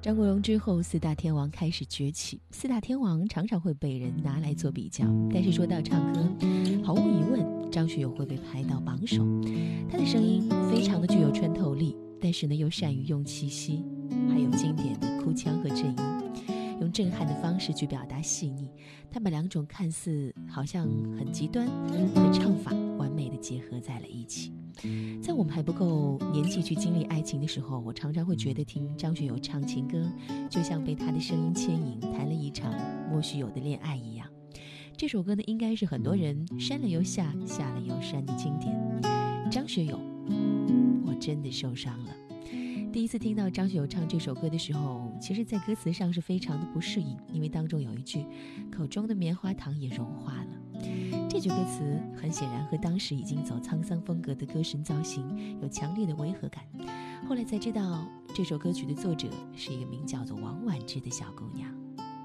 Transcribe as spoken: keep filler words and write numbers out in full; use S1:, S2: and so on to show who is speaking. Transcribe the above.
S1: 张国荣之后，四大天王开始崛起。四大天王常常会被人拿来做比较，但是说到唱歌，毫无疑问，张学友会被排到榜首。他的声音非常的具有穿透力，但是呢又善于用气息，还有经典的哭腔和震音，用震撼的方式去表达细腻。他把两种看似好像很极端的唱法完美的结合在了一起。在我们还不够年纪去经历爱情的时候，我常常会觉得听张学友唱情歌就像被他的声音牵引，谈了一场莫须有的恋爱一样。这首歌呢，应该是很多人删了又下，下了又删的经典。张学友，我真的受伤了。第一次听到张学友唱这首歌的时候，其实在歌词上是非常的不适应，因为当中有一句口中的棉花糖也融化了。这句歌词很显然和当时已经走沧桑风格的歌神造型有强烈的违和感。后来才知道这首歌曲的作者是一个名叫做王菀之的小姑娘。